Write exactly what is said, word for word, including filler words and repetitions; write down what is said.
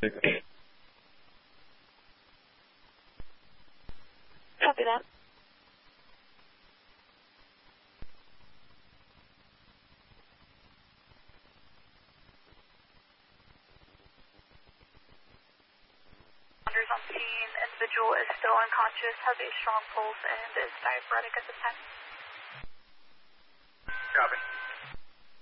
Copy that. On scene, individual is still unconscious, has a strong pulse, and is diaphoretic at this time. Copy.